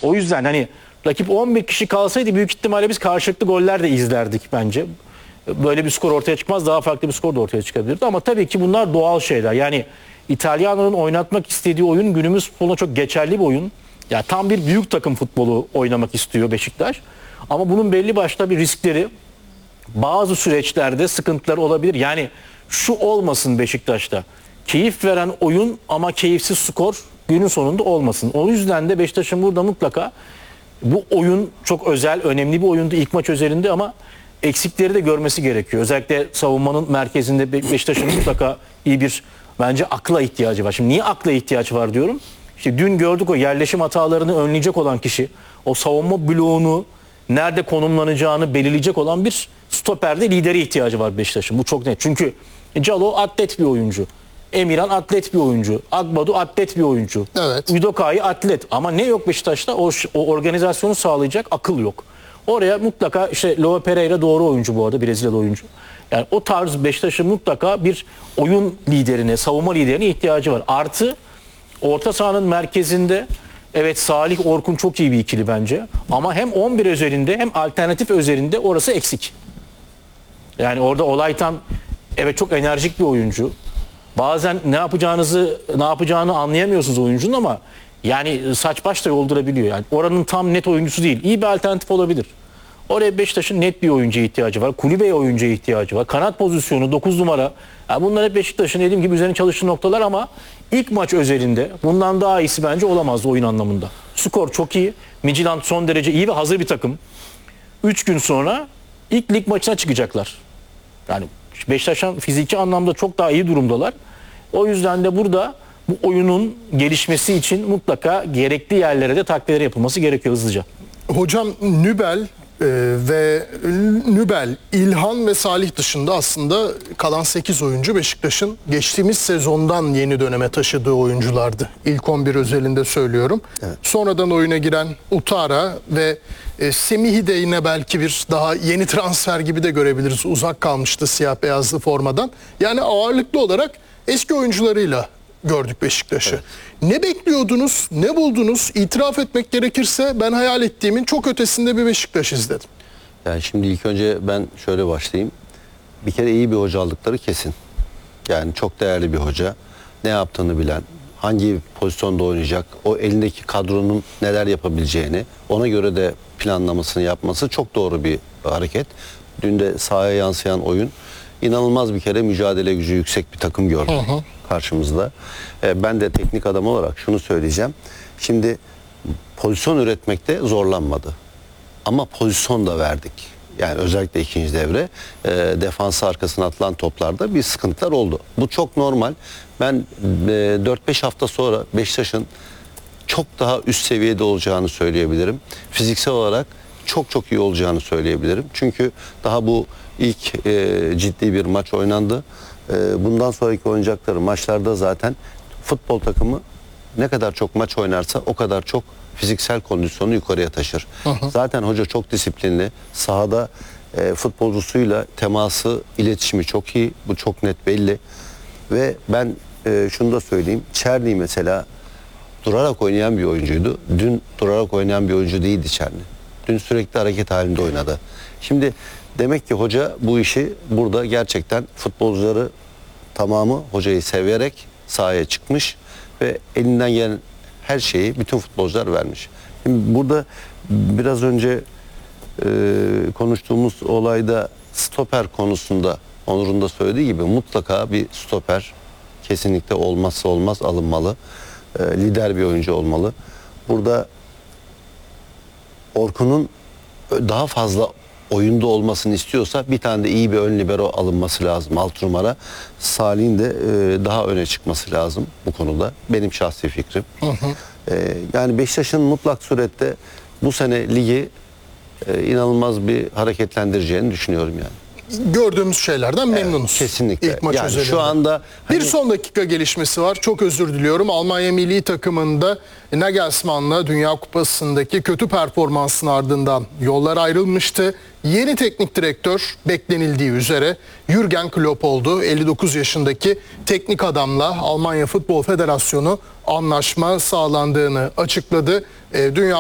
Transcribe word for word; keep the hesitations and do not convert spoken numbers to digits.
O yüzden hani rakip on bir kişi kalsaydı büyük ihtimalle biz karşılıklı goller de izlerdik bence. Böyle bir skor ortaya çıkmaz, daha farklı bir skor da ortaya çıkabilirdi. Ama tabii ki bunlar doğal şeyler. Yani İtalyanların oynatmak istediği oyun günümüz futboluna çok geçerli bir oyun. Yani tam bir büyük takım futbolu oynamak istiyor Beşiktaş. Ama bunun belli başta bir riskleri, bazı süreçlerde sıkıntılar olabilir. Yani şu olmasın Beşiktaş'ta. Keyif veren oyun ama keyifsiz skor günün sonunda olmasın. O yüzden de Beşiktaş'ın burada mutlaka bu oyun çok özel, önemli bir oyundu ilk maç özelinde ama eksikleri de görmesi gerekiyor. Özellikle savunmanın merkezinde Beşiktaş'ın mutlaka iyi bir bence akla ihtiyacı var. Şimdi niye akla ihtiyaç var diyorum? İşte dün gördük o yerleşim hatalarını önleyecek olan kişi, o savunma bloğunu nerede konumlanacağını belirleyecek olan bir stoperde lideri ihtiyacı var Beşiktaş'ın. Bu çok net. Çünkü Calo atlet bir oyuncu. Emirhan atlet bir oyuncu. Agbadu atlet bir oyuncu. Evet. Udokai atlet. Ama ne yok Beşiktaş'ta? O, o organizasyonu sağlayacak akıl yok. Oraya mutlaka işte Leo Pereira doğru oyuncu bu arada. Brezilyalı oyuncu. Yani o tarz Beşiktaş'ın mutlaka bir oyun liderine, savunma liderine ihtiyacı var. Artı orta sahanın merkezinde evet Salih Orkun çok iyi bir ikili bence. Ama hem on bir özelinde hem alternatif özelinde orası eksik. Yani orada Olaytan evet çok enerjik bir oyuncu. Bazen ne yapacağınızı ne yapacağını anlayamıyorsunuz oyuncunun ama yani saç baş da yoldurabiliyor. Yani oranın tam net oyuncusu değil. İyi bir alternatif olabilir. Oraya Beşiktaş'ın net bir oyuncuya ihtiyacı var. Kulübeye oyuncuya ihtiyacı var. Kanat pozisyonu dokuz numara. Yani bunlar hep Beşiktaş'ın dediğim gibi üzerine çalıştığı noktalar ama ilk maç özelinde bundan daha iyisi bence olamazdı oyun anlamında. Skor çok iyi. Midtjylland son derece iyi ve hazır bir takım. üç gün sonra ilk lig maçına çıkacaklar. Yani Beşiktaş'ın fiziki anlamda çok daha iyi durumdalar. O yüzden de burada bu oyunun gelişmesi için mutlaka gerekli yerlere de takviyeler yapılması gerekiyor hızlıca. Hocam Nübel e, ve Nübel, İlhan ve Salih dışında aslında kalan sekiz oyuncu Beşiktaş'ın geçtiğimiz sezondan yeni döneme taşıdığı oyunculardı. İlk on bir özelinde söylüyorum. Evet. Sonradan oyuna giren Utara ve e, Semih'i de yine belki bir daha yeni transfer gibi de görebiliriz. Uzak kalmıştı siyah beyazlı formadan. Yani ağırlıklı olarak eski oyuncularıyla gördük Beşiktaş'ı. Evet. Ne bekliyordunuz, ne buldunuz? İtiraf etmek gerekirse ben hayal ettiğimin çok ötesinde bir Beşiktaş izledim. Yani şimdi ilk önce ben şöyle başlayayım. Bir kere iyi bir hoca aldıkları kesin. Yani çok değerli bir hoca. Ne yaptığını bilen, hangi pozisyonda oynayacak, o elindeki kadronun neler yapabileceğini, ona göre de planlamasını yapması çok doğru bir hareket. Dün de sahaya yansıyan oyun. İnanılmaz bir kere mücadele gücü yüksek bir takım gördüm hı hı. karşımızda. Ee, ben de teknik adam olarak şunu söyleyeceğim. Şimdi pozisyon üretmekte zorlanmadı. Ama pozisyon da verdik. Yani özellikle ikinci devre e, defansı arkasına atılan toplarda bir sıkıntılar oldu. Bu çok normal. Ben e, dört beş hafta sonra Beşiktaş'ın çok daha üst seviyede olacağını söyleyebilirim. Fiziksel olarak çok çok iyi olacağını söyleyebilirim. Çünkü daha bu ilk e, ciddi bir maç oynandı. E, bundan sonraki oynayacakları maçlarda zaten futbol takımı ne kadar çok maç oynarsa o kadar çok fiziksel kondisyonu yukarıya taşır. Hı hı. Zaten hoca çok disiplinli. Sahada e, futbolcusuyla teması, iletişimi çok iyi. Bu çok net belli. Ve ben e, şunu da söyleyeyim. Çerni mesela durarak oynayan bir oyuncuydu. Dün durarak oynayan bir oyuncu değildi Çerni. Dün sürekli hareket halinde oynadı. Şimdi demek ki hoca bu işi burada gerçekten futbolcuları tamamı hocayı severek sahaya çıkmış ve elinden gelen her şeyi bütün futbolcular vermiş. Şimdi burada biraz önce e, konuştuğumuz olayda stoper konusunda Onur'un da söylediği gibi mutlaka bir stoper kesinlikle olmazsa olmaz alınmalı. E, lider bir oyuncu olmalı. Burada Orkun'un daha fazla oyunda olmasını istiyorsa bir tane de iyi bir ön libero alınması lazım. Alt numara. Salih'in de e, daha öne çıkması lazım bu konuda. Benim şahsi fikrim. Hı hı. E, yani Beşiktaş'ın mutlak surette bu sene ligi e, inanılmaz bir hareketlendireceğini düşünüyorum yani. Gördüğümüz şeylerden memnunuz. Evet, kesinlikle. İlk maç yani özelinde. Şu anda hani... bir hani... son dakika gelişmesi var. Çok özür diliyorum. Almanya milli takımında Nagelsmann'la Dünya Kupası'ndaki kötü performansın ardından yollar ayrılmıştı. Yeni teknik direktör beklenildiği üzere Jürgen Klopp oldu. elli dokuz yaşındaki teknik adamla Almanya Futbol Federasyonu anlaşma sağlandığını açıkladı. Dünya